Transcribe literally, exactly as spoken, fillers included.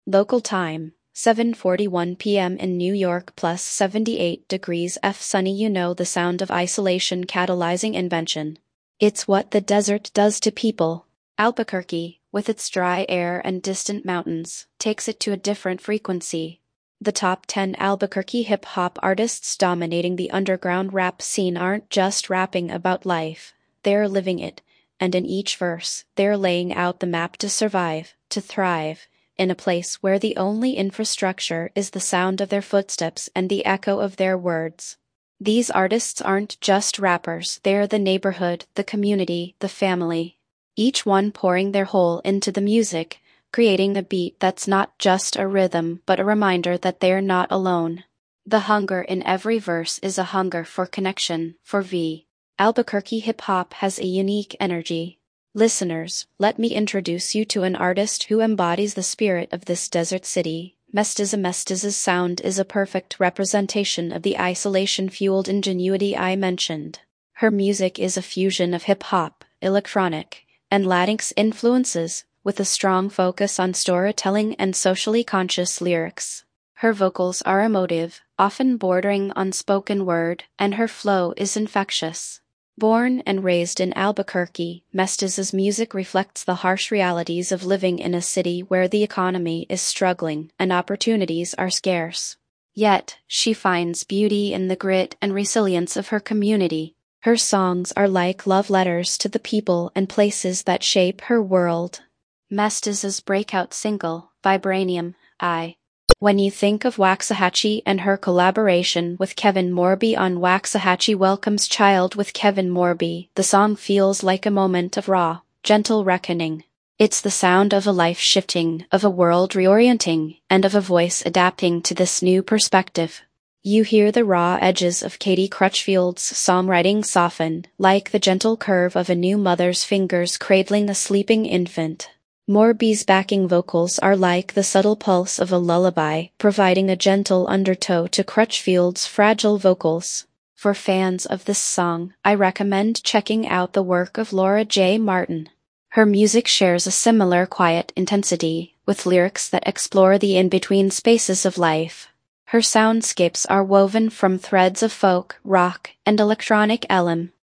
Local time, seven forty-one p m in New York plus seventy-eight degrees F sunny. You know the sound of isolation catalyzing invention. It's what the desert does to people. Albuquerque, with its dry air and distant mountains, takes it to a different frequency. The top ten Albuquerque hip-hop artists dominating the underground rap scene aren't just rapping about life, they're living it, and in each verse, they're laying out the map to survive, to thrive, in a place where the only infrastructure is the sound of their footsteps and the echo of their words. These artists aren't just rappers, they're the neighborhood, the community, the family. Each one pouring their whole into the music, creating a beat that's not just a rhythm but a reminder that they're not alone. The hunger in every verse is a hunger for connection, for V. Albuquerque hip-hop has a unique energy. Listeners, let me introduce you to an artist who embodies the spirit of this desert city. Mestiza. Mestiza's sound is a perfect representation of the isolation-fueled ingenuity I mentioned. Her music is a fusion of hip-hop, electronic, and Latinx influences, with a strong focus on storytelling and socially conscious lyrics. Her vocals are emotive, often bordering on spoken word, and her flow is infectious. Born and raised in Albuquerque, Mestiza's music reflects the harsh realities of living in a city where the economy is struggling and opportunities are scarce. Yet, she finds beauty in the grit and resilience of her community. Her songs are like love letters to the people and places that shape her world. Mestiza's breakout single, Vibranium, I. When you think of Waxahachie and her collaboration with Kevin Morby on Waxahachie Welcomes Child with Kevin Morby, the song feels like a moment of raw, gentle reckoning. It's the sound of a life shifting, of a world reorienting, and of a voice adapting to this new perspective. You hear the raw edges of Katie Crutchfield's songwriting soften, like the gentle curve of a new mother's fingers cradling a sleeping infant. Morby's backing vocals are like the subtle pulse of a lullaby, providing a gentle undertow to Crutchfield's fragile vocals. For fans of this song, I recommend checking out the work of Laura J. Martin. Her music shares a similar quiet intensity, with lyrics that explore the in-between spaces of life. Her soundscapes are woven from threads of folk, rock, and electronic elem.